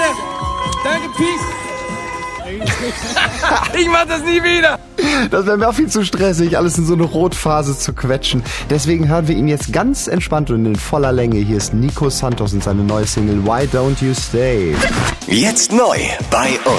Danke, Peace. Ich mach das nie wieder. Das wäre mir auch viel zu stressig, alles in so eine Rotphase zu quetschen. Deswegen hören wir ihn jetzt ganz entspannt und in voller Länge. Hier ist Nico Santos und seine neue Single Why Don't You Stay. Jetzt neu bei uns.